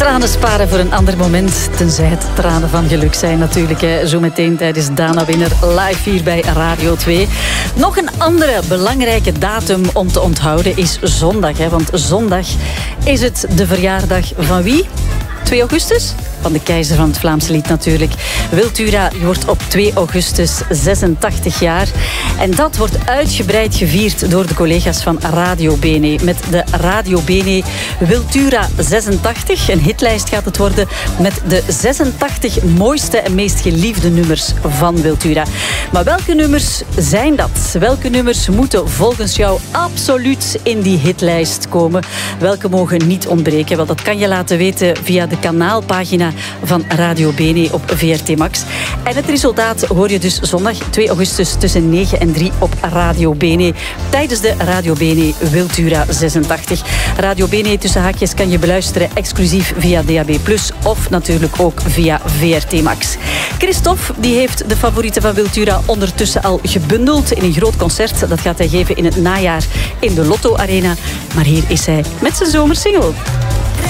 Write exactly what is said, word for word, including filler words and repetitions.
Tranen sparen voor een ander moment, tenzij het tranen van geluk zijn natuurlijk. Hè. Zometeen tijdens Dana Winner live hier bij Radio twee. Nog een andere belangrijke datum om te onthouden is zondag. Hè. Want zondag is het de verjaardag van wie? twee augustus? Van de keizer van het Vlaamse lied natuurlijk. Wiltura wordt op twee augustus zesentachtig jaar. En dat wordt uitgebreid gevierd door de collega's van Radio Bene. Met de Radio Bene Wiltura zesentachtig. Een hitlijst gaat het worden met de zesentachtig mooiste en meest geliefde nummers van Wiltura. Maar welke nummers zijn dat? Welke nummers moeten volgens jou absoluut in die hitlijst komen? Welke mogen niet ontbreken? Wel, dat kan je laten weten via de kanaalpagina van Radio Bene op V R T Max. En het resultaat hoor je dus zondag twee augustus tussen negen en drie op Radio Bene. Tijdens de Radio Bene Wiltura zesentachtig. Radio Bene tussen haakjes kan je beluisteren exclusief via D A B plus, of natuurlijk ook via V R T Max. Christophe die heeft de favorieten van Wiltura ondertussen al gebundeld in een groot concert. Dat gaat hij geven in het najaar in de Lotto Arena. Maar hier is hij met zijn zomersingle.